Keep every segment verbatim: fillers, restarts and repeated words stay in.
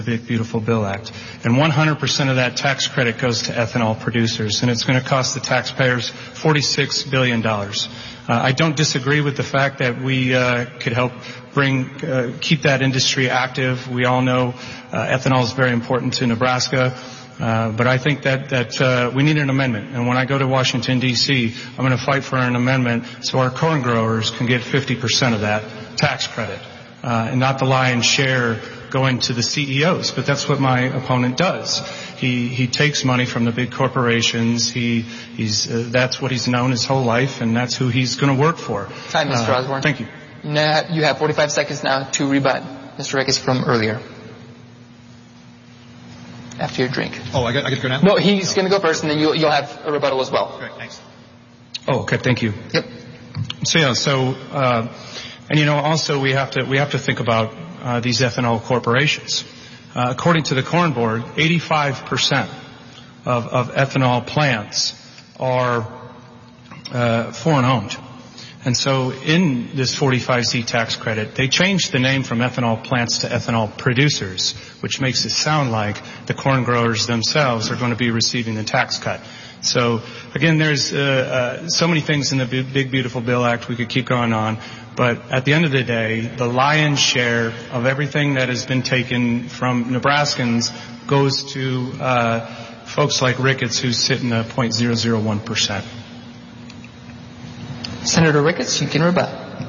Big Beautiful Bill Act, and one hundred percent of that tax credit goes to ethanol producers, and it's going to cost the taxpayers forty-six billion dollars. Uh, I don't disagree with the fact that we uh, could help bring, uh, keep that industry active. We all know uh, ethanol is very important to Nebraska. Uh, but I think that, that, uh, we need an amendment. And when I go to Washington, D C, I'm going to fight for an amendment so our corn growers can get fifty percent of that tax credit, uh, and not the lion's share going to the C E Os. But that's what my opponent does. He, he takes money from the big corporations. He, he's, uh, that's what he's known his whole life, and that's who he's going to work for. Time, Mister Uh, Osborne. Thank you. Now, you have forty-five seconds now to rebut Mister Ricketts from earlier. After your drink. Oh, I got, I get to go now? No, he's going to go first, and then you'll, you'll have a rebuttal as well. Great, thanks. Oh, okay. Thank you. Yep. So yeah, so, uh, and you know, also we have to, we have to think about, uh, these ethanol corporations. Uh, according to the Corn Board, eighty-five percent of, of ethanol plants are, uh, foreign owned. And so in this forty-five Z tax credit, they changed the name from ethanol plants to ethanol producers, which makes it sound like the corn growers themselves are going to be receiving the tax cut. So again, there's uh, uh, so many things in the Big Beautiful Bill Act we could keep going on, but at the end of the day, the lion's share of everything that has been taken from Nebraskans goes to uh, folks like Ricketts, who's sitting at zero point zero zero one percent. Senator Ricketts, you can rebut.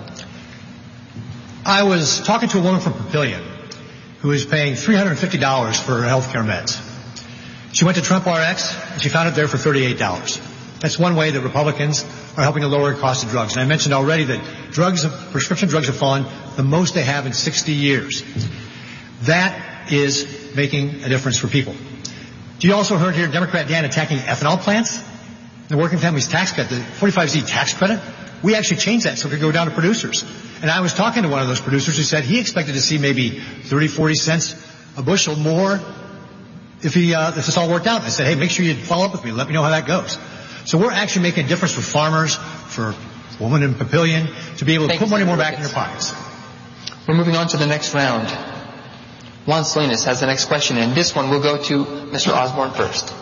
I was talking to a woman from Papillion who is paying three hundred fifty dollars for her health care meds. She went to Trump R X and she found it there for thirty-eight dollars. That's one way that Republicans are helping to lower the cost of drugs. And I mentioned already that drugs, prescription drugs have fallen the most they have in sixty years. That is making a difference for people. You also heard here Democrat Dan attacking ethanol plants, the working families tax cut, the forty-five Z tax credit. We actually changed that so it could go down to producers. And I was talking to one of those producers who said he expected to see maybe thirty, forty cents a bushel more if he, uh, if this all worked out. And I said, hey, make sure you follow up with me. Let me know how that goes. So we're actually making a difference for farmers, for women in Papillion, to be able to Thank put you, money more Senator back in their pockets. We're moving on to the next round. Juan Salinas has the next question, and this one will go to Mister Osborne first.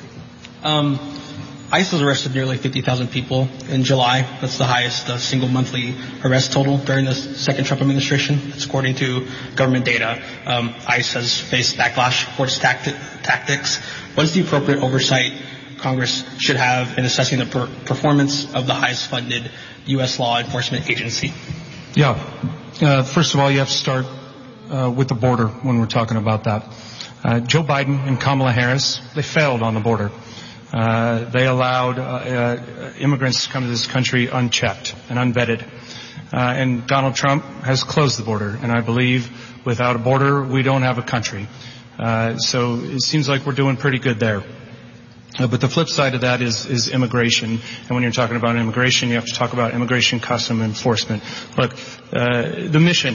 Um, ICE has arrested nearly fifty thousand people in July. That's the highest uh, single monthly arrest total during the second Trump administration. That's according to government data. Um, ICE has faced backlash for its tacti- tactics. What is the appropriate oversight Congress should have in assessing the per- performance of the highest funded U S law enforcement agency? Yeah. Uh, first of all, you have to start uh, with the border when we're talking about that. Uh, Joe Biden and Kamala Harris, they failed on the border. Uh, they allowed uh, uh, immigrants to come to this country unchecked and unvetted. Uh, and Donald Trump has closed the border. And I believe without a border, we don't have a country. Uh, so it seems like we're doing pretty good there. Uh, but the flip side of that is, is immigration. And when you're talking about immigration, you have to talk about immigration custom enforcement. Look, uh, the mission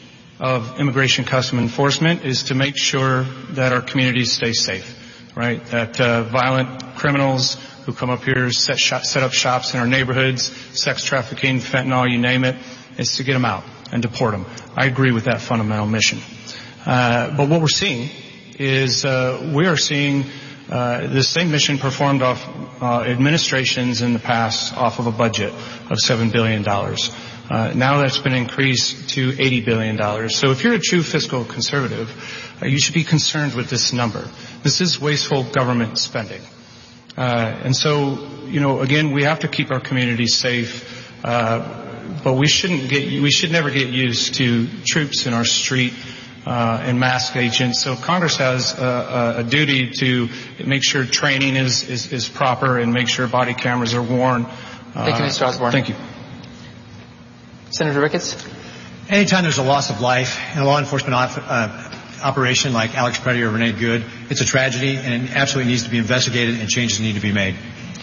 of immigration custom enforcement is to make sure that our communities stay safe. Right, that uh, violent criminals who come up here set, shop, set up shops in our neighborhoods, sex trafficking, fentanyl, you name it, is to get them out and deport them. I agree with that fundamental mission. Uh, but what we're seeing is uh, we are seeing uh, the same mission performed off uh, administrations in the past off of a budget of seven billion dollars. Uh, now that's been increased to eighty billion dollars. So if you're a true fiscal conservative, uh, you should be concerned with this number. This is wasteful government spending. Uh, and so, you know, again, we have to keep our communities safe, uh, but we shouldn't get, we should never get used to troops in our street, uh, and masked agents. So Congress has a, a duty to make sure training is, is, is proper and make sure body cameras are worn. Uh, Thank you, Mister Osborne. Thank you. Senator Ricketts? Anytime there's a loss of life in a law enforcement op- uh, operation like Alex Preddy or Renee Good, it's a tragedy and it absolutely needs to be investigated and changes need to be made.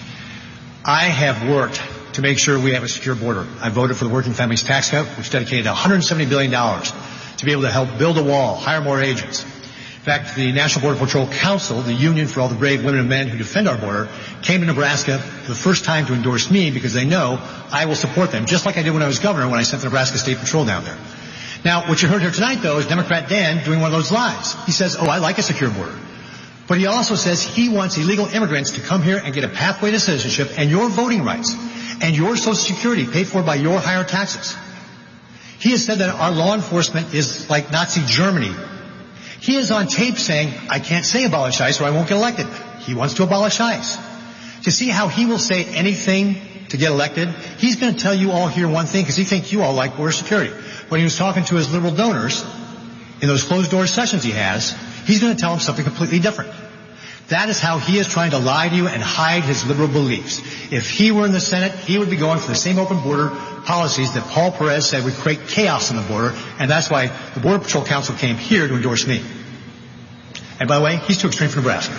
I have worked to make sure we have a secure border. I voted for the Working Families Tax Cut, which dedicated one hundred seventy billion dollars to be able to help build a wall, hire more agents. In fact, the National Border Patrol Council, the union for all the brave women and men who defend our border, came to Nebraska for the first time to endorse me because they know I will support them, just like I did when I was governor when I sent the Nebraska State Patrol down there. Now, what you heard here tonight, though, is Democrat Dan doing one of those lies. He says, oh, I like a secure border. But he also says he wants illegal immigrants to come here and get a pathway to citizenship and your voting rights and your Social Security paid for by your higher taxes. He has said that our law enforcement is like Nazi Germany. He is on tape saying, I can't say abolish ICE or I won't get elected. He wants to abolish ICE. To see how he will say anything to get elected, he's going to tell you all here one thing because he thinks you all like border security. When he was talking to his liberal donors in those closed-door sessions he has, he's going to tell them something completely different. That is how he is trying to lie to you and hide his liberal beliefs. If he were in the Senate, he would be going for the same open border policies that Paul Perez said would create chaos on the border, and that's why the Border Patrol Council came here to endorse me. And by the way, he's too extreme for Nebraska.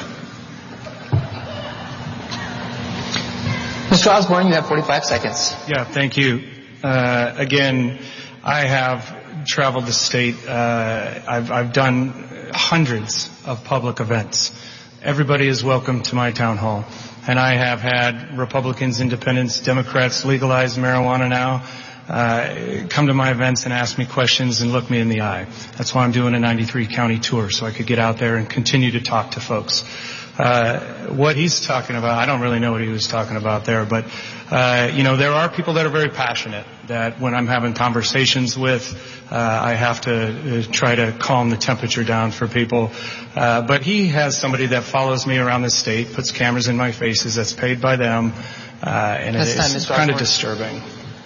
Mister Osborne, you have forty-five seconds. Yeah, thank you. Uh, again, I have traveled the state. Uh, I've, I've done hundreds of public events. Everybody is welcome to my town hall. And I have had Republicans, Independents, Democrats legalize marijuana now, uh, come to my events and ask me questions and look me in the eye. That's why I'm doing a ninety-three county tour, so I could get out there and continue to talk to folks. Uh, what he's talking about, I don't really know what he was talking about there, but, uh, you know, there are people that are very passionate that when I'm having conversations with, uh, I have to uh, try to calm the temperature down for people. Uh, but he has somebody that follows me around the state, puts cameras in my faces, that's paid by them, uh, and it is kind of disturbing.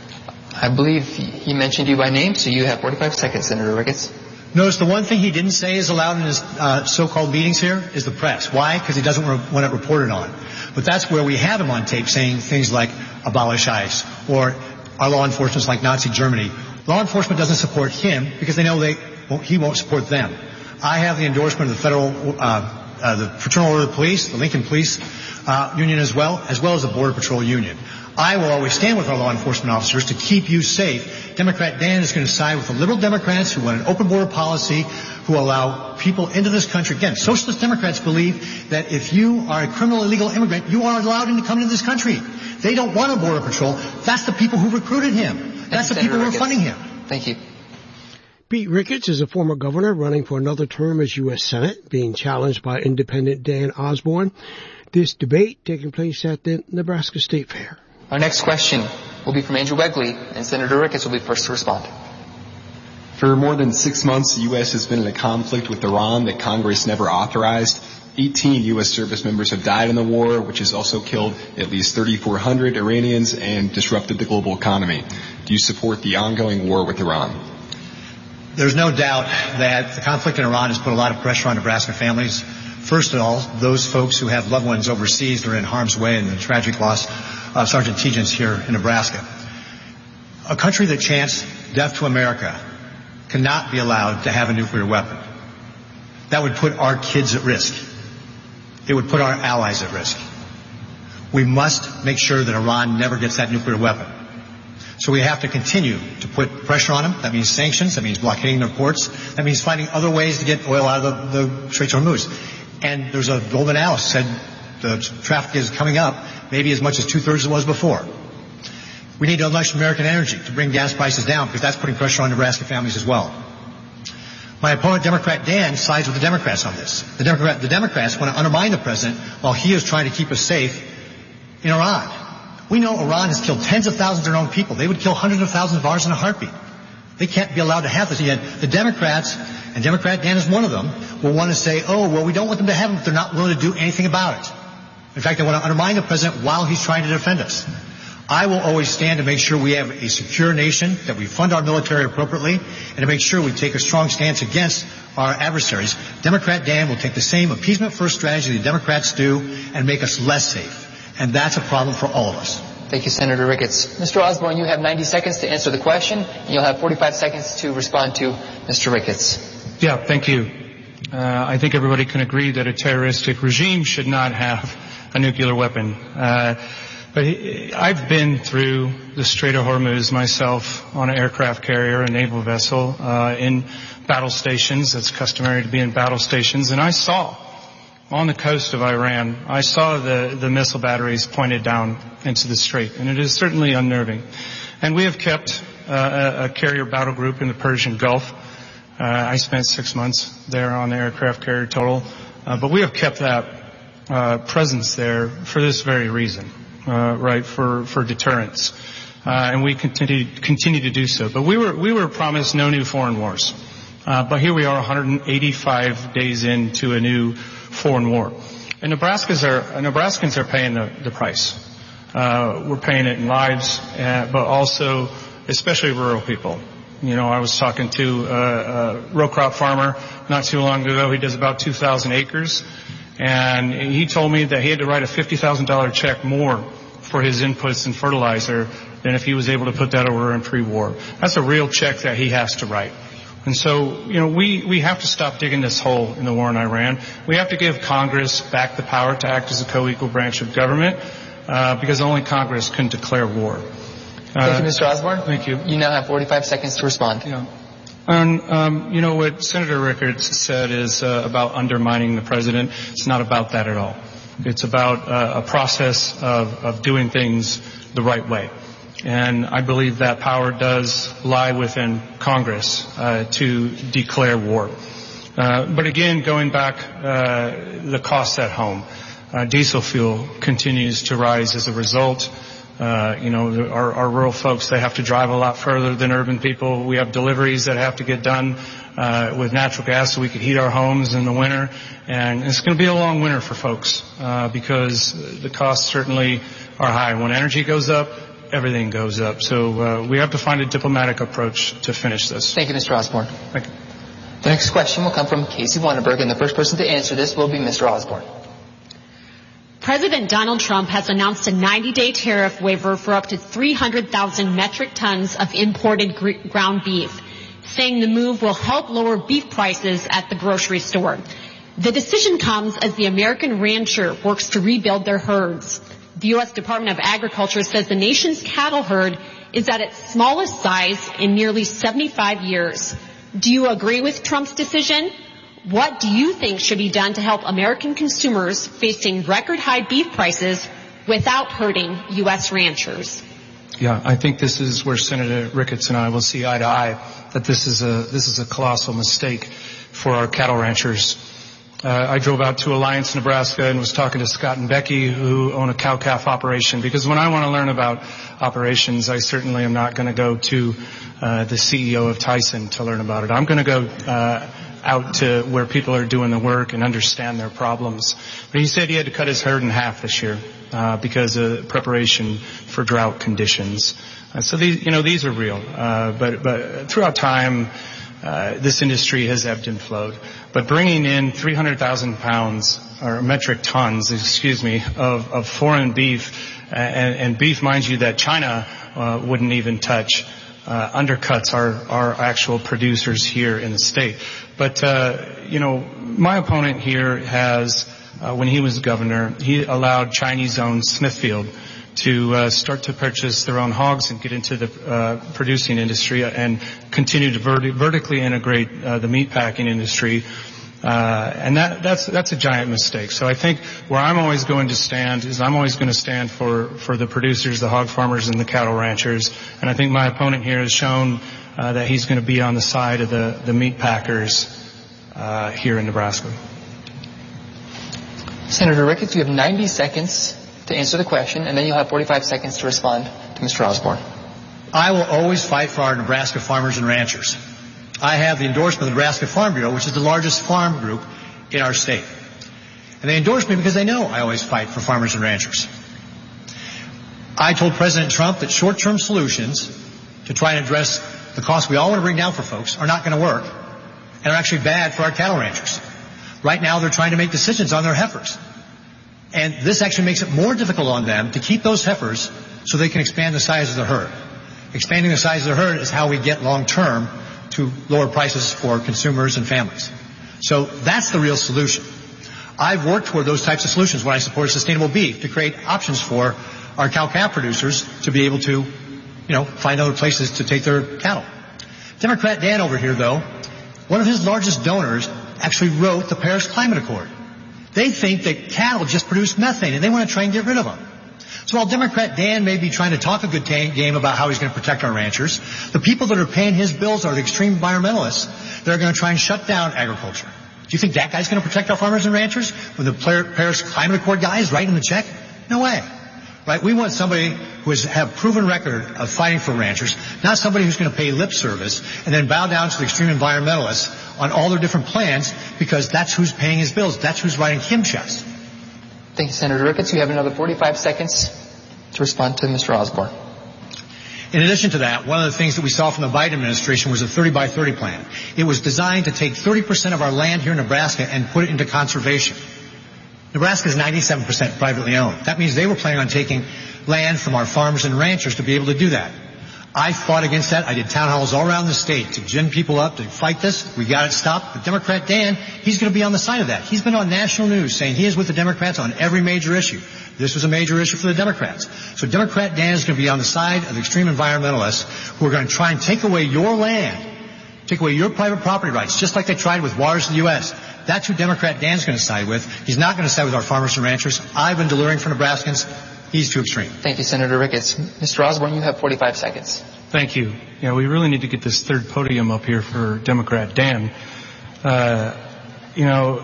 I believe he mentioned you by name, so you have forty-five seconds, Senator Ricketts. Notice the one thing he didn't say is allowed in his uh, so-called meetings here is the press. Why? Because he doesn't re- want it reported on. But that's where we have him on tape saying things like abolish ICE or our law enforcement's like Nazi Germany. Law enforcement doesn't support him because they know they won't, he won't support them. I have the endorsement of the federal, uh, uh, the Fraternal Order of the Police, the Lincoln Police uh, Union as well, as well as the Border Patrol Union. I will always stand with our law enforcement officers to keep you safe. Democrat Dan is going to side with the liberal Democrats who want an open border policy, who allow people into this country. Again, socialist Democrats believe that if you are a criminal illegal immigrant, you are allowed in to come into this country. They don't want a border patrol. That's the people who recruited him. That's the people who are funding him. Thank you. Pete Ricketts is a former governor running for another term as U S Senate, being challenged by independent Dan Osborne. This debate taking place at the Nebraska State Fair. Our next question will be from Andrew Wegley, and Senator Ricketts will be first to respond. For more than six months, the U S has been in a conflict with Iran that Congress never authorized. eighteen U S service members have died in the war, which has also killed at least thirty-four hundred Iranians and disrupted the global economy. Do you support the ongoing war with Iran? There's no doubt that the conflict in Iran has put a lot of pressure on Nebraska families. First of all, those folks who have loved ones overseas that are in harm's way and the tragic loss of Sergeant Tegens here in Nebraska. A country that chants death to America cannot be allowed to have a nuclear weapon. That would put our kids at risk. It would put our allies at risk. We must make sure that Iran never gets that nuclear weapon. So we have to continue to put pressure on them. That means sanctions. That means blockading their ports. That means finding other ways to get oil out of the, the Straits of Hormuz. And there's a Goldman Alice said the traffic is coming up maybe as much as two-thirds it was before. We need to unleash American energy to bring gas prices down because that's putting pressure on Nebraska families as well. My opponent, Democrat Dan, sides with the Democrats on this. The, Democrat, the Democrats want to undermine the president while he is trying to keep us safe in Iran. We know Iran has killed tens of thousands of their own people. They would kill hundreds of thousands of ours in a heartbeat. They can't be allowed to have this. Yet the Democrats, and Democrat Dan is one of them, will want to say, oh, well, we don't want them to have them if they're not willing to do anything about it. In fact, they want to undermine the president while he's trying to defend us. I will always stand to make sure we have a secure nation, that we fund our military appropriately, and to make sure we take a strong stance against our adversaries. Democrat Dan will take the same appeasement-first strategy the Democrats do and make us less safe. And that's a problem for all of us. Thank you, Senator Ricketts. Mister Osborne, you have ninety seconds to answer the question, and you'll have forty-five seconds to respond to Mister Ricketts. Yeah, thank you. Uh, I think everybody can agree that a terroristic regime should not have a nuclear weapon. Uh, but he, I've been through the Strait of Hormuz myself on an aircraft carrier, a naval vessel, uh, in battle stations. It's customary to be in battle stations. And I saw on the coast of Iran, I saw the, the missile batteries pointed down into the strait. And it is certainly unnerving. And we have kept uh, a, a carrier battle group in the Persian Gulf. Uh, I spent six months there on the aircraft carrier total. Uh, but we have kept that uh, presence there for this very reason, uh, right, for, for deterrence. Uh, and we continue, continue to do so. But we were, we were promised no new foreign wars. Uh, but here we are one hundred eighty-five days into a new foreign war. And Nebraskans are, Nebraskans are paying the, the price. Uh, we're paying it in lives, uh, but also, especially rural people. You know, I was talking to a, a row crop farmer not too long ago. He does about two thousand acres. And he told me that he had to write a fifty thousand dollars check more for his inputs and fertilizer than if he was able to put that over in pre-war. That's a real check that he has to write. And so, you know, we, we have to stop digging this hole in the war in Iran. We have to give Congress back the power to act as a co-equal branch of government, uh, because only Congress can declare war. Uh, Thank you, Mister Osborne. Thank you. You now have forty-five seconds to respond. Yeah. And, um, you know, what Senator Rickards said is uh, about undermining the president. It's not about that at all. It's about uh, a process of, of doing things the right way. And I believe that power does lie within Congress uh, to declare war. Uh, but again, going back, uh, the costs at home. Uh, diesel fuel continues to rise as a result. Uh, you know, our, our rural folks, they have to drive a lot further than urban people. We have deliveries that have to get done uh, with natural gas so we could heat our homes in the winter. And it's going to be a long winter for folks uh, because the costs certainly are high. When energy goes up, everything goes up. So uh, we have to find a diplomatic approach to finish this. Thank you, Mister Osborne. Thank you. The next question will come from Casey Wanenberg, and the first person to answer this will be Mister Osborne. President Donald Trump has announced a ninety-day tariff waiver for up to three hundred thousand metric tons of imported gr- ground beef, saying the move will help lower beef prices at the grocery store. The decision comes as the American rancher works to rebuild their herds. The U S Department of Agriculture says the nation's cattle herd is at its smallest size in nearly seventy-five years. Do you agree with Trump's decision? What do you think should be done to help American consumers facing record high beef prices without hurting U S ranchers? Yeah, I think this is where Senator Ricketts and I will see eye to eye, that this is a, this is a colossal mistake for our cattle ranchers. Uh, I drove out to Alliance, Nebraska, and was talking to Scott and Becky, who own a cow-calf operation, because when I want to learn about operations, I certainly am not going to go to uh, the C E O of Tyson to learn about it. I'm going to go uh, out to where people are doing the work and understand their problems. But he said he had to cut his herd in half this year uh, because of preparation for drought conditions. Uh, so these, you know, these are real. Uh, but, but throughout time, uh, this industry has ebbed and flowed. But bringing in three hundred thousand pounds or metric tons, excuse me, of, of foreign beef, uh, and, and beef, mind you, that China uh, wouldn't even touch, uh, undercuts our, our actual producers here in the state. But, uh, you know, my opponent here has, uh, when he was governor, he allowed Chinese-owned Smithfield to uh, start to purchase their own hogs and get into the uh, producing industry and continue to verti- vertically integrate uh, the meatpacking industry. Uh, and that, that's, that's a giant mistake. So I think where I'm always going to stand is I'm always going to stand for, for the producers, the hog farmers, and the cattle ranchers. And I think my opponent here has shown uh, that he's going to be on the side of the, the meat packers uh, here in Nebraska. Senator Ricketts, you have ninety seconds to answer the question, and then you'll have forty-five seconds to respond to Mister Osborne. I will always fight for our Nebraska farmers and ranchers. I have the endorsement of the Nebraska Farm Bureau, which is the largest farm group in our state. And they endorse me because they know I always fight for farmers and ranchers. I told President Trump that short-term solutions to try and address the costs we all want to bring down for folks are not going to work and are actually bad for our cattle ranchers. Right now, they're trying to make decisions on their heifers. And this actually makes it more difficult on them to keep those heifers so they can expand the size of the herd. Expanding the size of the herd is how we get long-term to lower prices for consumers and families. So that's the real solution. I've worked toward those types of solutions when I supported sustainable beef to create options for our cow-calf producers to be able to, you know, find other places to take their cattle. Democrat Dan over here, though, one of his largest donors actually wrote the Paris Climate Accord. They think that cattle just produce methane, and they want to try and get rid of them. So while Democrat Dan may be trying to talk a good ta- game about how he's going to protect our ranchers, the people that are paying his bills are the extreme environmentalists that are going to try and shut down agriculture. Do you think that guy's going to protect our farmers and ranchers when the Paris Climate Accord guy is writing the check? No way. Right? We want somebody who has have proven record of fighting for ranchers, not somebody who's going to pay lip service and then bow down to the extreme environmentalists on all their different plans because that's who's paying his bills. That's who's writing him checks. Thank you, Senator Ricketts. You have another forty-five seconds to respond to Mister Osborne. In addition to that, one of the things that we saw from the Biden administration was a thirty by thirty plan. It was designed to take thirty percent of our land here in Nebraska and put it into conservation. Nebraska is ninety-seven percent privately owned. That means they were planning on taking land from our farmers and ranchers to be able to do that. I fought against that. I did town halls all around the state to gin people up to fight this. We got it stopped. But Democrat Dan, he's going to be on the side of that. He's been on national news saying he is with the Democrats on every major issue. This was a major issue for the Democrats. So Democrat Dan is going to be on the side of the extreme environmentalists who are going to try and take away your land, take away your private property rights, just like they tried with Waters of the U S That's who Democrat Dan's going to side with. He's not going to side with our farmers and ranchers. I've been delivering for Nebraskans. He's too extreme. Thank you, Senator Ricketts. Mister Osborne, you have forty-five seconds. Thank you. Yeah, we really need to get this third podium up here for Democrat Dan. Uh, you know,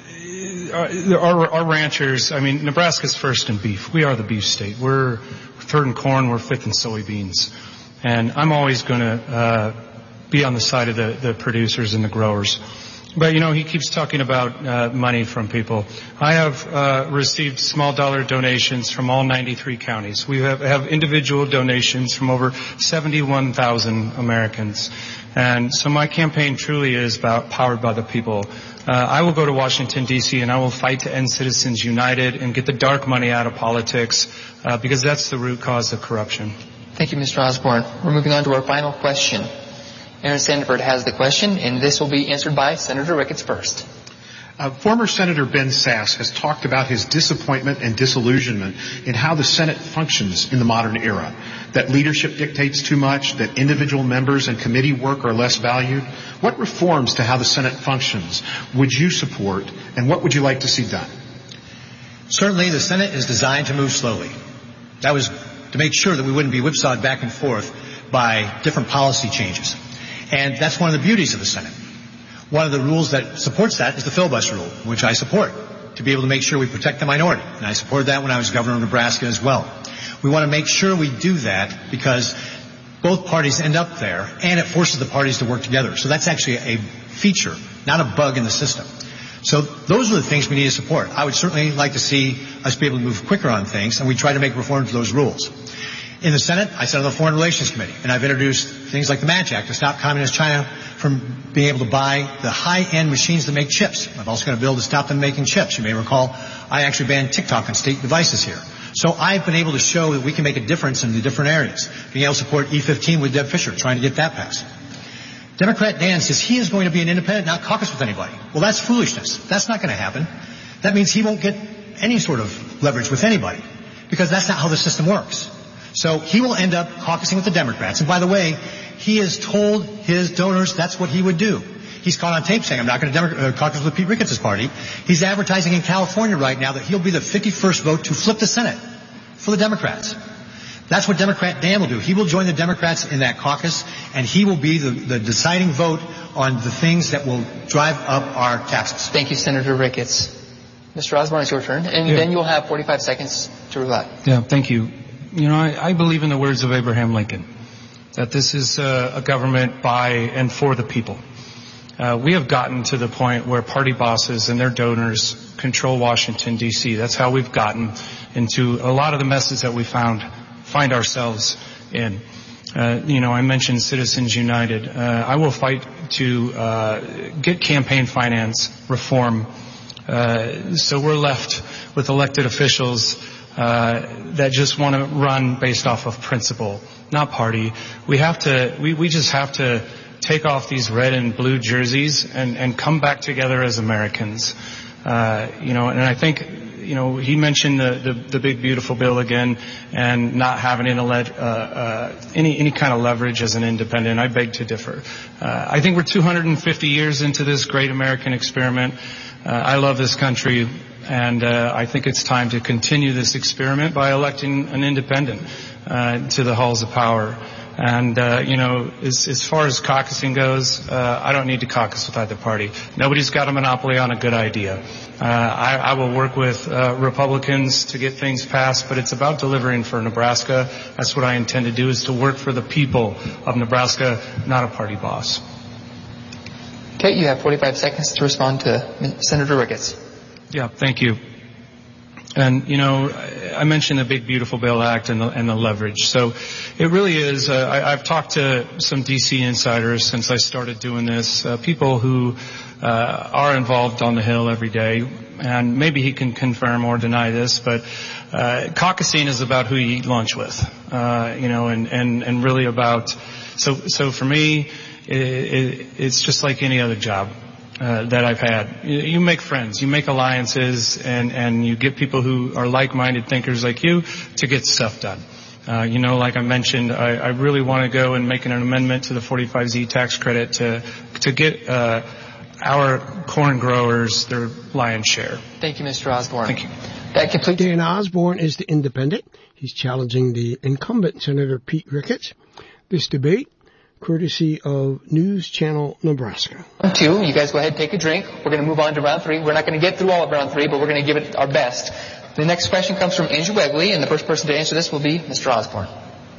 our, our, our ranchers, I mean, Nebraska's first in beef. We are the beef state. We're third in corn. We're fifth in soybeans. And I'm always going to uh, be on the side of the, the producers and the growers. But, you know, he keeps talking about uh, money from people. I have uh, received small dollar donations from all ninety-three counties. We have, have individual donations from over seventy-one thousand Americans. And so my campaign truly is about powered by the people. Uh, I will go to Washington, D C, and I will fight to end Citizens United and get the dark money out of politics uh, because that's the root cause of corruption. Thank you, Mister Osborne. We're moving on to our final question. Aaron Sandiford has the question, and this will be answered by Senator Ricketts first. Uh, former Senator Ben Sasse has talked about his disappointment and disillusionment in how the Senate functions in the modern era, that leadership dictates too much, that individual members and committee work are less valued. What reforms to how the Senate functions would you support, and what would you like to see done? Certainly, the Senate is designed to move slowly. That was to make sure that we wouldn't be whipsawed back and forth by different policy changes. And that's one of the beauties of the Senate. One of the rules that supports that is the filibuster rule, which I support, to be able to make sure we protect the minority. And I supported that when I was governor of Nebraska as well. We want to make sure we do that because both parties end up there, and it forces the parties to work together. So that's actually a feature, not a bug in the system. So those are the things we need to support. I would certainly like to see us be able to move quicker on things, and we try to make reforms to those rules. In the Senate, I sit on the Foreign Relations Committee, and I've introduced things like the Match Act to stop Communist China from being able to buy the high-end machines that make chips. I've also got a bill to stop them making chips. You may recall I actually banned TikTok on state devices here. So I've been able to show that we can make a difference in the different areas. Being able to support E fifteen with Deb Fischer, trying to get that passed. Democrat Dan says he is going to be an independent, not caucus with anybody. Well, that's foolishness. That's not going to happen. That means he won't get any sort of leverage with anybody because that's not how the system works. So he will end up caucusing with the Democrats. And by the way, he has told his donors that's what he would do. He's caught on tape saying, I'm not going to Demo- uh, caucus with Pete Ricketts' party. He's advertising in California right now that he'll be the fifty-first vote to flip the Senate for the Democrats. That's what Democrat Dan will do. He will join the Democrats in that caucus, and he will be the, the deciding vote on the things that will drive up our taxes. Thank you, Senator Ricketts. Mister Osborne, it's your turn, and yeah. Then you'll have forty-five seconds to reply. Yeah, thank you. You know, I, I believe in the words of Abraham Lincoln, that this is a, a government by and for the people. Uh, we have gotten to the point where party bosses and their donors control Washington, D C That's how we've gotten into a lot of the messes that we found find ourselves in. Uh, you know, I mentioned Citizens United. Uh, I will fight to uh, get campaign finance reform uh, so we're left with elected officials Uh, that just want to run based off of principle, not party. We have to, we, we just have to take off these red and blue jerseys and, and come back together as Americans. Uh, you know, and I think, you know, he mentioned the, the, the big beautiful bill again and not having any, uh, uh, any, any kind of leverage as an independent. I beg to differ. Uh, I think we're two hundred fifty years into this great American experiment. Uh, I love this country. And uh, I think it's time to continue this experiment by electing an independent uh, to the halls of power. And, uh, you know, as, as far as caucusing goes, uh, I don't need to caucus with either party. Nobody's got a monopoly on a good idea. Uh, I, I will work with uh, Republicans to get things passed, but it's about delivering for Nebraska. That's what I intend to do, is to work for the people of Nebraska, not a party boss. Okay, you have forty-five seconds to respond to Senator Ricketts. Yeah, thank you. And, you know, I mentioned the Big Beautiful Bill Act and the, and the leverage. So it really is, uh, I, I've talked to some D C insiders since I started doing this, uh, people who uh, are involved on the Hill every day, and maybe he can confirm or deny this, but uh, caucusing is about who you eat lunch with, uh, you know, and, and, and really about, so, so for me, it, it, it's just like any other job. Uh, that I've had. You, you make friends, you make alliances, and, and you get people who are like-minded thinkers like you to get stuff done. Uh, you know, like I mentioned, I, I really want to go and make an amendment to the forty-five Z tax credit to to get uh, our corn growers their lion's share. Thank you, Mister Osborne. Thank you. That completes. Dan Osborne is the independent. He's challenging the incumbent Senator Pete Ricketts. This debate, courtesy of News Channel Nebraska. Round two, you guys go ahead and take a drink. We're going to move on to round three. We're not going to get through all of round three, but we're going to give it our best. The next question comes from Andrew Wegley, and the first person to answer this will be Mister Osborne.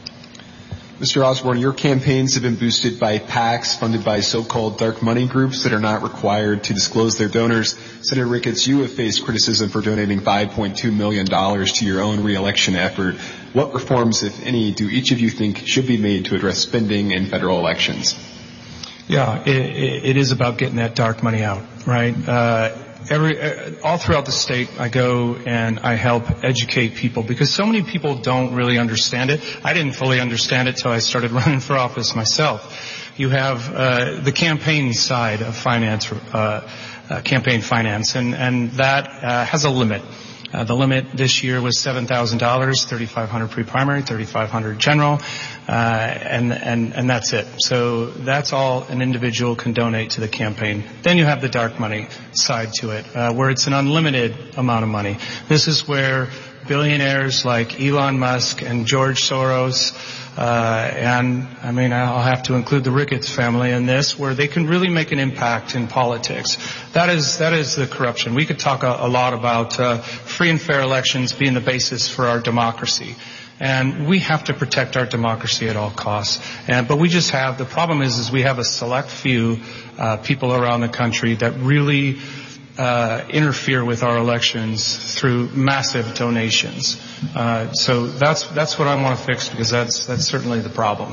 Mister Osborne, your campaigns have been boosted by PACs funded by so-called dark money groups that are not required to disclose their donors. Senator Ricketts, you have faced criticism for donating five point two million dollars to your own re-election effort. What reforms, if any, do each of you think should be made to address spending in federal elections? Yeah, it, it is about getting that dark money out, right? Uh, every, uh, all throughout the state, I go and I help educate people because so many people don't really understand it. I didn't fully understand it till I started running for office myself. You have uh, the campaign side of finance, uh, uh, campaign finance, and, and that uh, has a limit. Uh, the limit this year was seven thousand dollars, thirty-five hundred dollars pre-primary, thirty-five hundred dollars general, uh, and, and, and that's it. So that's all an individual can donate to the campaign. Then you have the dark money side to it, uh, where it's an unlimited amount of money. This is where billionaires like Elon Musk and George Soros, uh, and I mean, I'll have to include the Ricketts family in this, where they can really make an impact in politics. That is, that is the corruption. We could talk a, a lot about uh, free and fair elections being the basis for our democracy. And we have to protect our democracy at all costs. And, but we just have, the problem is, is we have a select few uh, people around the country that really Uh, interfere with our elections through massive donations. Uh, so that's that's what I want to fix, because that's that's certainly the problem.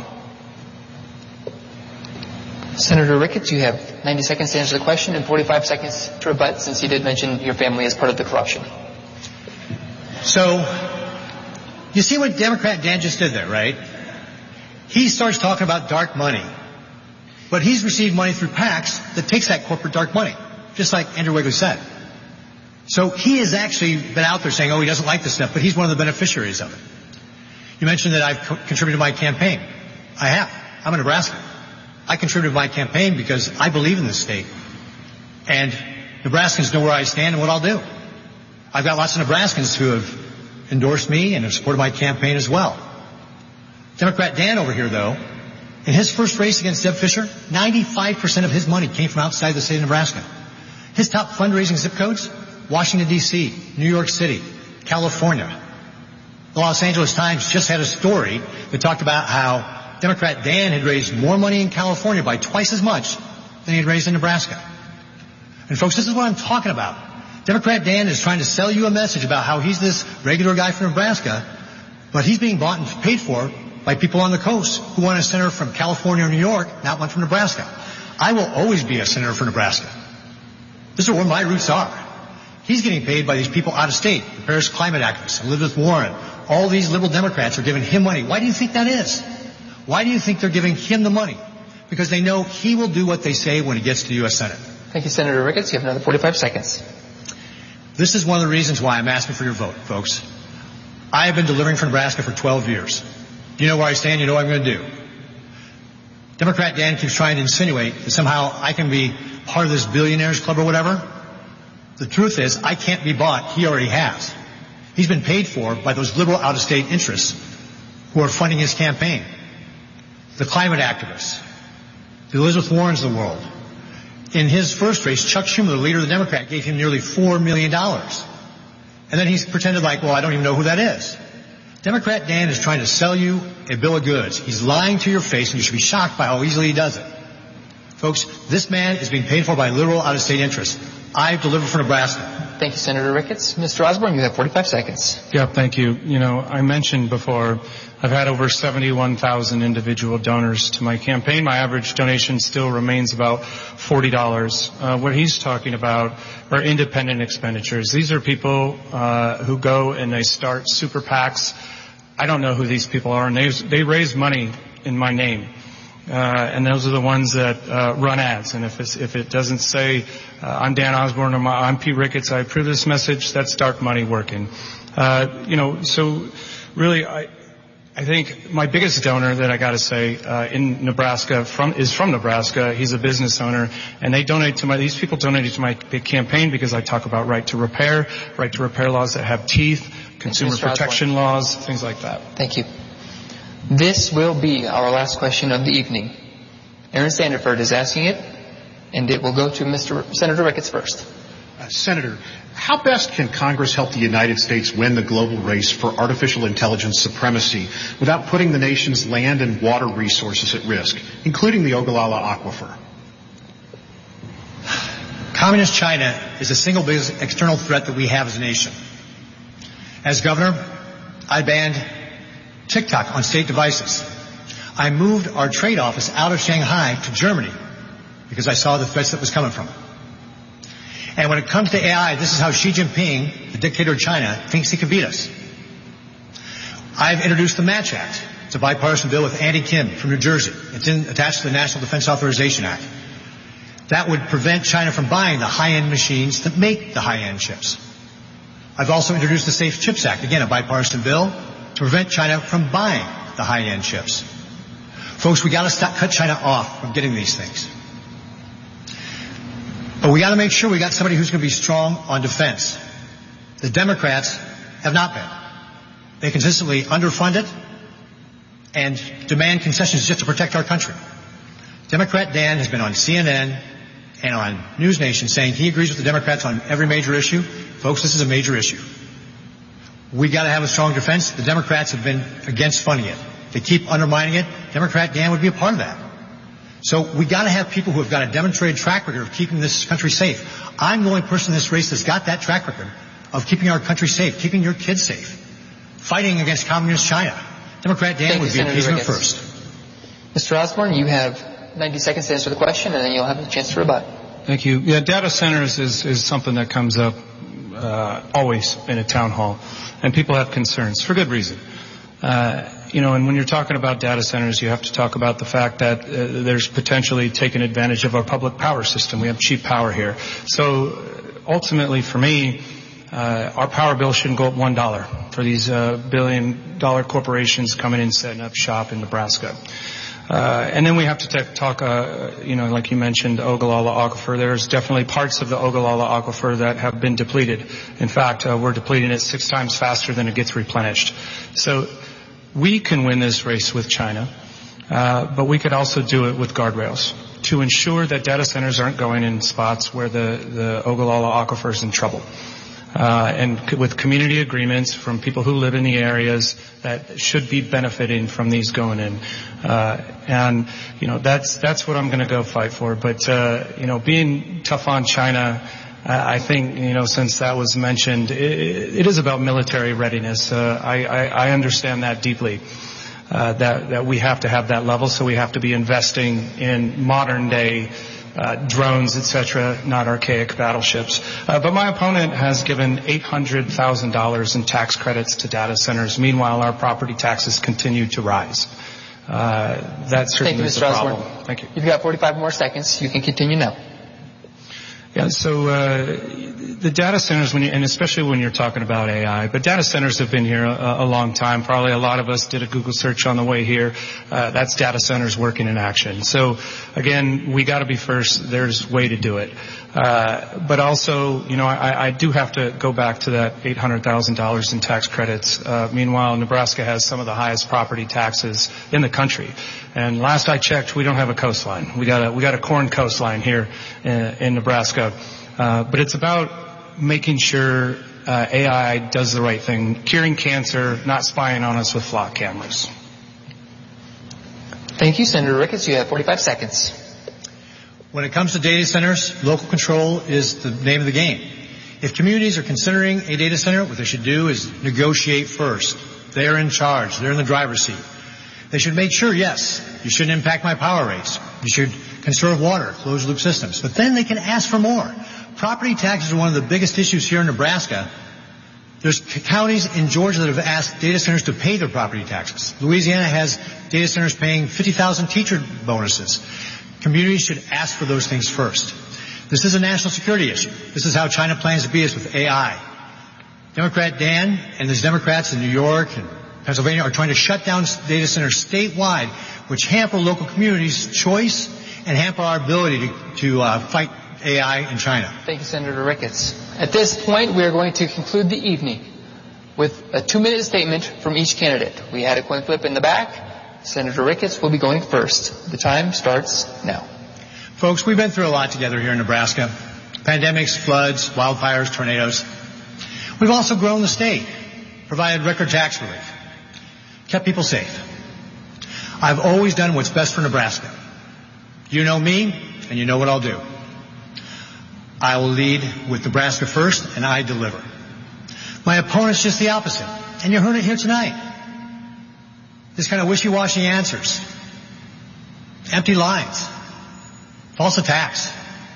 Senator Ricketts, you have ninety seconds to answer the question and forty-five seconds to rebut, since you did mention your family as part of the corruption. So, you see what Democrat Dan just did there, right? He starts talking about dark money. But he's received money through PACs that takes that corporate dark money, just like Andrew Wegley said. So he has actually been out there saying, oh, he doesn't like this stuff, but he's one of the beneficiaries of it. You mentioned that I've co- contributed to my campaign. I have. I'm in Nebraska. I contributed to my campaign because I believe in this state. And Nebraskans know where I stand and what I'll do. I've got lots of Nebraskans who have endorsed me and have supported my campaign as well. Democrat Dan over here, though, in his first race against Deb Fischer, ninety-five percent of his money came from outside the state of Nebraska. His top fundraising zip codes, Washington, D C, New York City, California. The Los Angeles Times just had a story that talked about how Democrat Dan had raised more money in California by twice as much than he had raised in Nebraska. And folks, this is what I'm talking about. Democrat Dan is trying to sell you a message about how he's this regular guy from Nebraska, but he's being bought and paid for by people on the coast who want a senator from California or New York, not one from Nebraska. I will always be a senator for Nebraska. This is where my roots are. He's getting paid by these people out of state, the Paris climate activists, Elizabeth Warren. All these liberal Democrats are giving him money. Why do you think that is? Why do you think they're giving him the money? Because they know he will do what they say when he gets to the U S Senate. Thank you, Senator Ricketts. You have another forty-five seconds. This is one of the reasons why I'm asking for your vote, folks. I have been delivering for Nebraska for twelve years. You know where I stand. You know what I'm going to do. Democrat Dan keeps trying to insinuate that somehow I can be part of this billionaires club or whatever. The truth is, I can't be bought. He already has. He's been paid for by those liberal out-of-state interests who are funding his campaign. The climate activists, the Elizabeth Warrens of the world. In his first race, Chuck Schumer, the leader of the Democrat, gave him nearly four million dollars. And then he's pretended like, well, I don't even know who that is. Democrat Dan is trying to sell you a bill of goods. He's lying to your face, and you should be shocked by how easily he does it. Folks, this man is being paid for by liberal out-of-state interests. I deliver for Nebraska. Thank you, Senator Ricketts. Mister Osborne, you have forty-five seconds. Yeah, thank you. You know, I mentioned before, I've had over seventy-one thousand individual donors to my campaign. My average donation still remains about forty dollars. Uh, what he's talking about are independent expenditures. These are people uh, who go and they start super PACs. I don't know who these people are, and they, they raise money in my name. Uh, and those are the ones that uh, run ads. And if, it's, if it doesn't say, uh, I'm Dan Osborne or my, I'm Pete Ricketts, I approve this message, that's dark money working. Uh, you know, so really, I, I think my biggest donor that I got to say uh, in Nebraska from is from Nebraska. He's a business owner, and they donate to my. These people donated to my campaign because I talk about right to repair, right to repair laws that have teeth, consumer protection laws, things like that. Thank you. This will be our last question of the evening. Aaron Sandiford is asking it, and it will go to Mister Senator Ricketts first. Uh, Senator, how best can Congress help the United States win the global race for artificial intelligence supremacy without putting the nation's land and water resources at risk, including the Ogallala Aquifer? Communist China is the single biggest external threat that we have as a nation. As governor, I banned TikTok on state devices. I moved our trade office out of Shanghai to Germany because I saw the threats that was coming from it. And when it comes to A I, this is how Xi Jinping, the dictator of China, thinks he can beat us. I've introduced the Match Act. It's a bipartisan bill with Andy Kim from New Jersey. It's in, attached to the National Defense Authorization Act. That would prevent China from buying the high-end machines that make the high-end chips. I've also introduced the Safe Chips Act, again a bipartisan bill, to prevent China from buying the high-end chips. Folks, we got to stop, cut China off from getting these things. But we got to make sure we got somebody who's going to be strong on defense. The Democrats have not been. They consistently underfund it and demand concessions just to protect our country. Democrat Dan has been on C N N and on News Nation saying he agrees with the Democrats on every major issue. Folks, this is a major issue. We got to have a strong defense. The Democrats have been against funding it. They keep undermining it. Democrat Dan would be a part of that. So we got to have people who have got a demonstrated track record of keeping this country safe. I'm the only person in this race that's got that track record of keeping our country safe, keeping your kids safe, fighting against communist China. Democrat Dan Thank would you, be Senator appeasement Ricketts. first. Mister Osborne, you have ninety seconds to answer the question, and then you'll have a chance to rebut. Thank you. Yeah, data centers is, is something that comes up uh, always in a town hall, and people have concerns for good reason. Uh, you know, and when you're talking about data centers, you have to talk about the fact that uh, there's potentially taking advantage of our public power system. We have cheap power here. So ultimately, for me, uh, our power bill shouldn't go up one dollar for these uh, billion-dollar corporations coming in, setting up shop in Nebraska. Uh, and then we have to t- talk, uh, you know, like you mentioned, Ogallala Aquifer. There's definitely parts of the Ogallala Aquifer that have been depleted. In fact, uh, we're depleting it six times faster than it gets replenished. So we can win this race with China, uh, but we could also do it with guardrails to ensure that data centers aren't going in spots where the, the Ogallala Aquifer is in trouble. Uh, and c- with community agreements from people who live in the areas that should be benefiting from these going in. Uh, and, you know, that's, that's what I'm going to go fight for. But, uh, you know, being tough on China, uh, I think, you know, since that was mentioned, it, it is about military readiness. Uh, I, I, I understand that deeply. Uh, that, that we have to have that level, so we have to be investing in modern day Uh, drones, et cetera, not archaic battleships. Uh, but my opponent has given eight hundred thousand dollars in tax credits to data centers. Meanwhile, our property taxes continue to rise. Uh, that certainly is a problem. Thank you. You've got forty-five more seconds. You can continue now. Yeah, so uh, the data centers, when you, and especially when you're talking about A I, but data centers have been here a, a long time. Probably a lot of us did a Google search on the way here. Uh, that's data centers working in action. So again, we got to be first. There's a way to do it. Uh, but also, you know, I, I do have to go back to that eight hundred thousand dollars in tax credits. Uh, meanwhile, Nebraska has some of the highest property taxes in the country. And last I checked, we don't have a coastline. We got a, we got a corn coastline here in, in Nebraska. Uh, but it's about making sure uh, A I does the right thing, curing cancer, not spying on us with flock cameras. Thank you, Senator Ricketts. You have forty-five seconds. When it comes to data centers, local control is the name of the game. If communities are considering a data center, what they should do is negotiate first. They are in charge. They're in the driver's seat. They should make sure, yes, you shouldn't impact my power rates. You should conserve water, closed-loop systems. But then they can ask for more. Property taxes are one of the biggest issues here in Nebraska. There's counties in Georgia that have asked data centers to pay their property taxes. Louisiana has data centers paying fifty thousand teacher bonuses. Communities should ask for those things first. This is a national security issue. This is how China plans to beat us with A I. Democrat Dan and his Democrats in New York and Pennsylvania are trying to shut down data centers statewide, which hamper local communities' choice and hamper our ability to, to uh, fight A I in China. Thank you, Senator Ricketts. At this point, we are going to conclude the evening with a two-minute statement from each candidate. We had a coin flip in the back. Senator Ricketts will be going first. The time starts now. Folks, we've been through a lot together here in Nebraska. Pandemics, floods, wildfires, tornadoes. We've also grown the state, provided record tax relief, kept people safe. I've always done what's best for Nebraska. You know me, and you know what I'll do. I will lead with Nebraska first, and I deliver. My opponent's just the opposite, and you heard it here tonight. This kind of wishy-washy answers, empty lines, false attacks.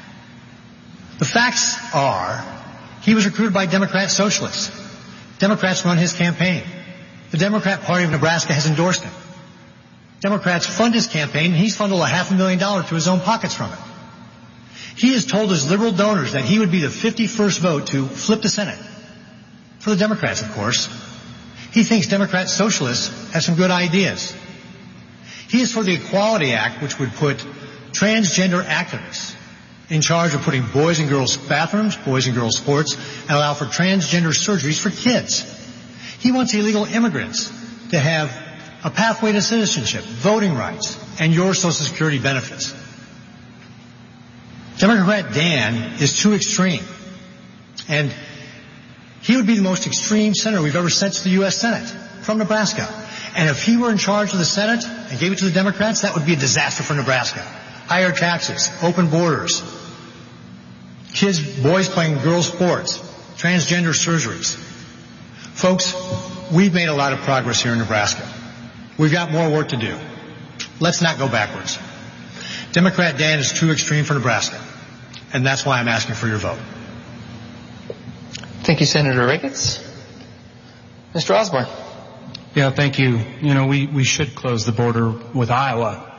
The facts are he was recruited by Democrat socialists. Democrats run his campaign. The Democrat Party of Nebraska has endorsed him. Democrats fund his campaign, and he's funneled a half a million dollars to his own pockets from it. He has told his liberal donors that he would be the fifty-first vote to flip the Senate. For the Democrats, of course. He thinks Democrat socialists have some good ideas. He is for the Equality Act, which would put transgender activists in charge of putting boys and girls bathrooms, boys and girls sports, and allow for transgender surgeries for kids. He wants illegal immigrants to have a pathway to citizenship, voting rights, and your Social Security benefits. Democrat Dan is too extreme, and he would be the most extreme senator we've ever sent to the U S Senate from Nebraska. And if he were in charge of the Senate and gave it to the Democrats, that would be a disaster for Nebraska. Higher taxes, open borders, kids, boys playing girls' sports, transgender surgeries. Folks, we've made a lot of progress here in Nebraska. We've got more work to do. Let's not go backwards. Democrat Dan is too extreme for Nebraska, and that's why I'm asking for your vote. Thank you, Senator Ricketts. Mister Osborne. Yeah, thank you. You know, we, we should close the border with Iowa.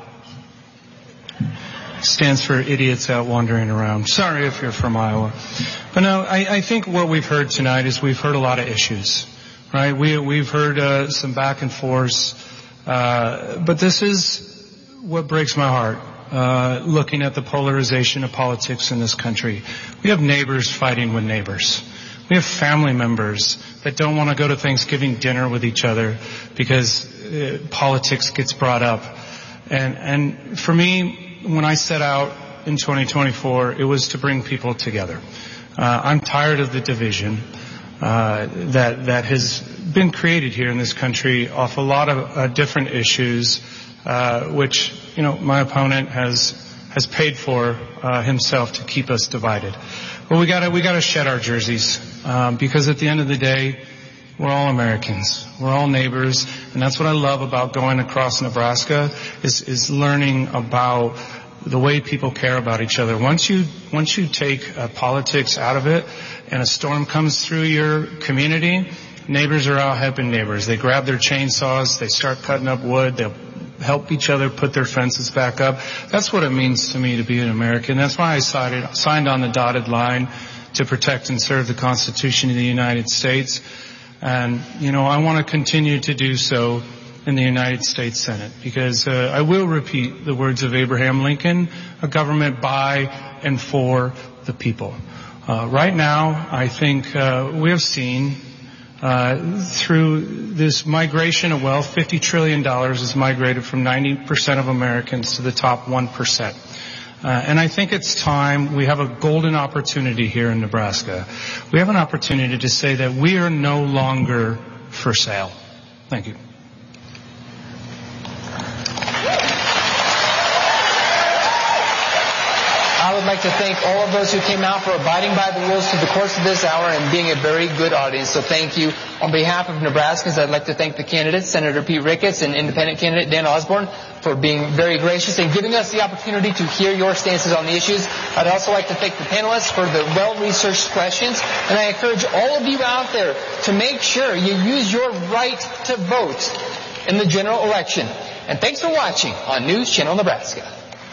Stands for idiots out wandering around. Sorry if you're from Iowa. But no, I, I think what we've heard tonight is we've heard a lot of issues, right? We, we've heard uh, some back and forth. Uh, but this is what breaks my heart, uh, looking at the polarization of politics in this country. We have neighbors fighting with neighbors. We have family members that don't want to go to Thanksgiving dinner with each other because uh, politics gets brought up. And, and for me, when I set out in twenty twenty-four, it was to bring people together. Uh, I'm tired of the division uh, that that has been created here in this country off a lot of uh, different issues, uh, which you know my opponent has has paid for uh, himself to keep us divided. Well, we gotta we gotta shed our jerseys um, because at the end of the day, we're all Americans. We're all neighbors, and that's what I love about going across Nebraska is is learning about the way people care about each other. Once you once you take uh, politics out of it, and a storm comes through your community, neighbors are out helping neighbors. They grab their chainsaws, they start cutting up wood, they'll help each other put their fences back up. That's what it means to me to be an American. That's why I signed, signed on the dotted line to protect and serve the Constitution of the United States. And, you know, I want to continue to do so in the United States Senate because uh, I will repeat the words of Abraham Lincoln, a government by and for the people. Uh, right now, I think uh, we have seen uh, through this migration of wealth, fifty trillion dollars is migrated from ninety percent of Americans to the top one percent. Uh, and I think it's time. We have a golden opportunity here in Nebraska. We have an opportunity to say that we are no longer for sale. Thank you. I would like to thank all of those who came out for abiding by the rules through the course of this hour and being a very good audience. So thank you. On behalf of Nebraskans, I'd like to thank the candidates, Senator Pete Ricketts and independent candidate Dan Osborne, for being very gracious and giving us the opportunity to hear your stances on the issues. I'd also like to thank the panelists for the well-researched questions. And I encourage all of you out there to make sure you use your right to vote in the general election. And thanks for watching on News Channel Nebraska.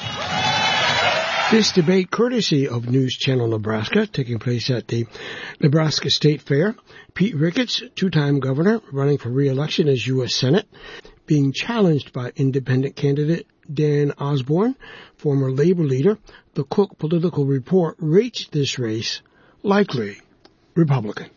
This debate, courtesy of News Channel Nebraska, taking place at the Nebraska State Fair. Pete Ricketts, two-time governor, running for re-election as U S Senate, being challenged by independent candidate Dan Osborne, former labor leader. The Cook Political Report rates this race likely Republican.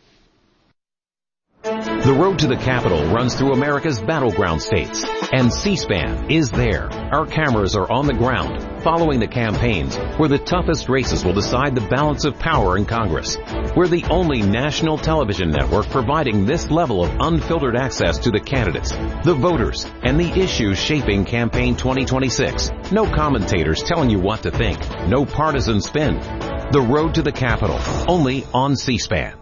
The road to the Capitol runs through America's battleground states, and C-SPAN is there. Our cameras are on the ground, following the campaigns, where the toughest races will decide the balance of power in Congress. We're the only national television network providing this level of unfiltered access to the candidates, the voters, and the issues shaping Campaign twenty twenty-six. No commentators telling you what to think. No partisan spin. The road to the Capitol, only on C-SPAN.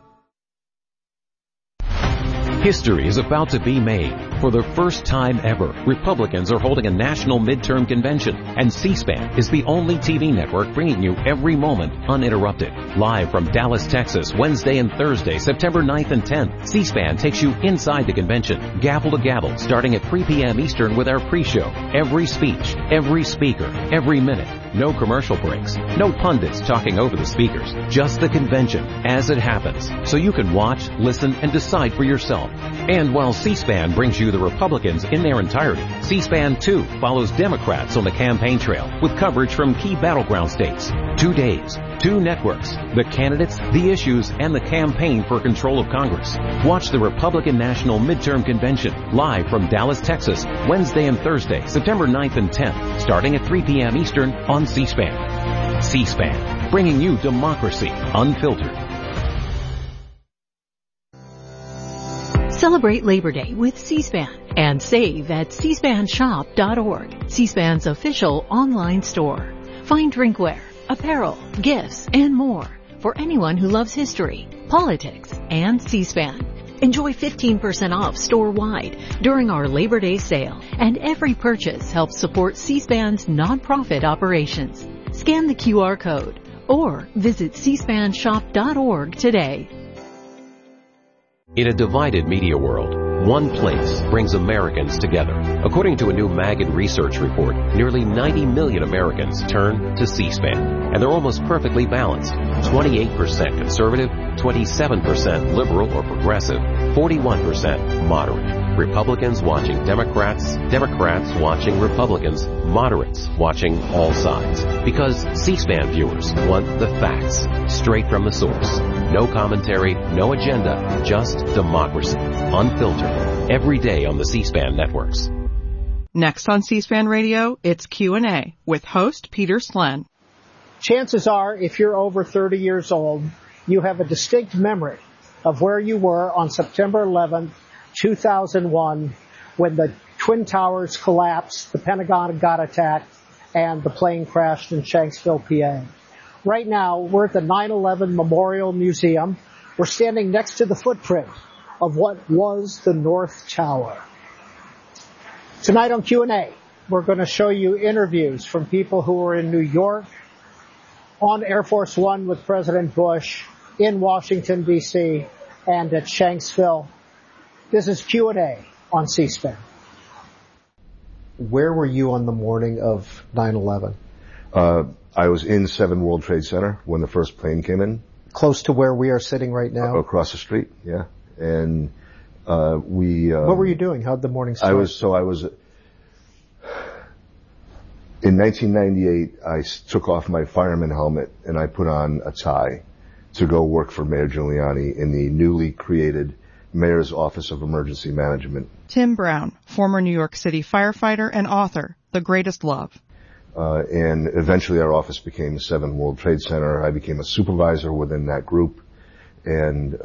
History is about to be made. For the first time ever, Republicans are holding a national midterm convention, and C-SPAN is the only T V network bringing you every moment uninterrupted. Live from Dallas, Texas, Wednesday and Thursday, September ninth and tenth, C-SPAN takes you inside the convention, gavel to gavel, starting at three p.m. Eastern with our pre-show. Every speech, every speaker, every minute. No commercial breaks, no pundits talking over the speakers. Just the convention as it happens, so you can watch, listen, and decide for yourself. And while C-SPAN brings you the Republicans in their entirety, C-SPAN two follows Democrats on the campaign trail with coverage from key battleground states. Two days, two networks, the candidates, the issues, and the campaign for control of Congress. Watch the Republican National Midterm Convention live from Dallas, Texas, Wednesday and Thursday, September ninth and tenth, starting at three p.m. Eastern on C-SPAN. C-SPAN, bringing you democracy unfiltered. Celebrate Labor Day with C-SPAN and save at C SPAN shop dot org, C-SPAN's official online store. Find drinkware, apparel, gifts, and more for anyone who loves history, politics, and C-SPAN. Enjoy fifteen percent off store-wide during our Labor Day sale, and every purchase helps support C-SPAN's nonprofit operations. Scan the Q R code or visit C SPAN shop dot org today. In a divided media world, one place brings Americans together. According to a new Maggid research report, nearly ninety million Americans turn to C-SPAN, and they're almost perfectly balanced. twenty-eight percent conservative, twenty-seven percent liberal or progressive, forty-one percent moderate. Republicans watching Democrats, Democrats watching Republicans, moderates watching all sides. Because C-SPAN viewers want the facts, straight from the source. No commentary, no agenda, just democracy, unfiltered, every day on the C-SPAN networks. Next on C-SPAN Radio, it's Q and A with host Peter Slen. Chances are, if you're over thirty years old, you have a distinct memory of where you were on September eleventh, two thousand one, when the Twin Towers collapsed, the Pentagon got attacked, and the plane crashed in Shanksville, P A. Right now, we're at the nine eleven Memorial Museum. We're standing next to the footprint of what was the North Tower. Tonight on Q and A, we're going to show you interviews from people who were in New York, on Air Force One with President Bush, in Washington, D C, and at Shanksville. This is Q and A on C-SPAN. Where were you on the morning of nine eleven? Uh, I was in Seven World Trade Center when the first plane came in. Close to where we are sitting right now? Across the street, yeah. And uh, we... Uh, what were you doing? How'd the morning start? I was, so I was... In nineteen ninety-eight, I took off my fireman helmet and I put on a tie to go work for Mayor Giuliani in the newly created Mayor's Office of Emergency Management. Tim Brown, former New York City firefighter and author, The Greatest Love. Uh, and eventually our office became Seven World Trade Center. I became a supervisor within that group. And